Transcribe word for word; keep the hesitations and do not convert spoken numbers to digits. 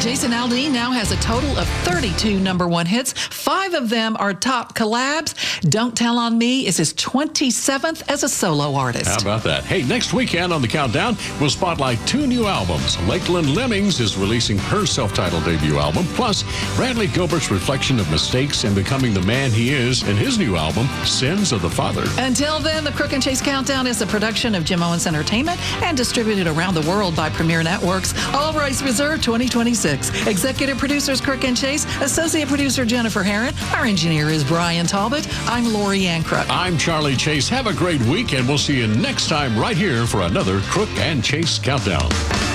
Jason Aldean now has a total of thirty-two number one hits. Five of them are top collabs. Don't Tell on Me is his twenty-seventh as a solo artist. How about that? Hey, next weekend on the Countdown, we'll spotlight two new albums. Lakeland Lemmings is releasing her self-titled debut album, plus Bradley Gilbert's reflection of mistakes and becoming the man he is in his new album, Sins of the Father. Until then, the Crook and Chase Countdown is a production of Jim Owens Entertainment and distributed around the world by Premier Networks. All rights reserved twenty twenty-six. Executive producers Crook and Chase, associate producer Jennifer Herron. Our engineer is Brian Talbot. I'm Lori Ann Crook. I'm Charlie Chase. Have a great week, and we'll see you next time right here for another Crook and Chase Countdown.